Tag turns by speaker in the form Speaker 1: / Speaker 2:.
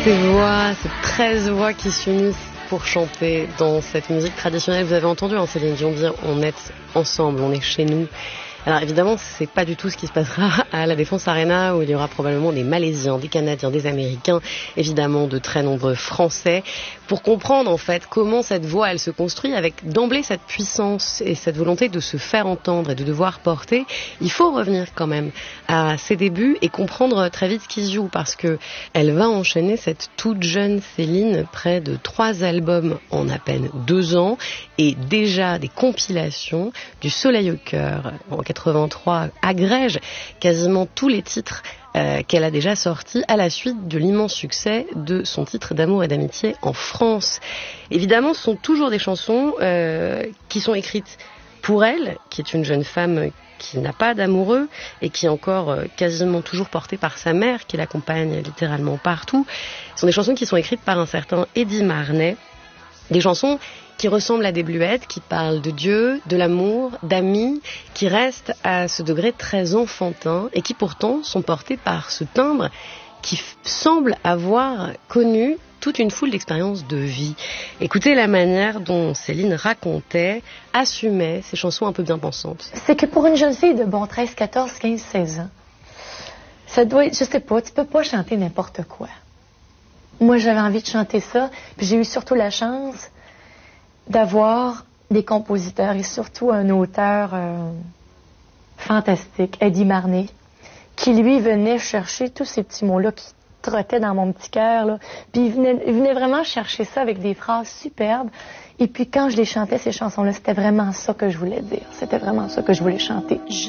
Speaker 1: Ces 13 voix qui s'unissent pour chanter dans cette musique traditionnelle. Vous avez entendu Céline Dion dire on est ensemble, on est chez nous. Alors évidemment, c'est pas du tout ce qui se passera à la Défense Arena où il y aura probablement des Malaisiens, des Canadiens, des Américains, évidemment de très nombreux Français. Pour comprendre en fait comment cette voix elle se construit avec d'emblée cette puissance et cette volonté de se faire entendre et de devoir porter, il faut revenir quand même à ses débuts et comprendre très vite ce qui se joue parce que elle va enchaîner cette toute jeune Céline, près de 3 albums en à peine 2 ans et déjà des compilations. Du Soleil au cœur en 83 agrège quasiment tous les titres qu'elle a déjà sortis à la suite de l'immense succès de son titre d'amour et d'amitié en France. Évidemment, ce sont toujours des chansons qui sont écrites pour elle, qui est une jeune femme qui n'a pas d'amoureux et qui est encore quasiment toujours portée par sa mère, qui l'accompagne littéralement partout. Ce sont des chansons qui sont écrites par un certain Eddy Marnay, des chansons qui ressemblent à des bluettes, qui parlent de Dieu, de l'amour, d'amis, qui restent à ce degré très enfantin et qui pourtant sont portés par ce timbre qui semble avoir connu toute une foule d'expériences de vie. Écoutez la manière dont Céline racontait, assumait ces chansons un peu bien pensantes.
Speaker 2: C'est que pour une jeune fille de 13, 14, 15, 16 ans, ça doit être, je sais pas, tu peux pas chanter n'importe quoi. Moi, j'avais envie de chanter ça, puis j'ai eu surtout la chance d'avoir des compositeurs et surtout un auteur fantastique, Eddy Marnay, qui lui venait chercher tous ces petits mots-là qui trottaient dans mon petit cœur, là. Puis il venait vraiment chercher ça avec des phrases superbes. Et puis quand je les chantais, ces chansons-là, c'était vraiment ça que je voulais dire. C'était vraiment ça que je voulais chanter.